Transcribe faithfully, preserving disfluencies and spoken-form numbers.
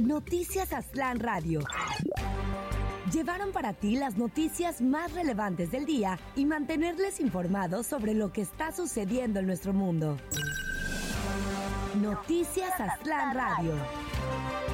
Noticias Aztlán Radio. Llevaron para ti las noticias más relevantes del día y mantenerles informados sobre lo que está sucediendo en nuestro mundo. Noticias Aztlán Radio.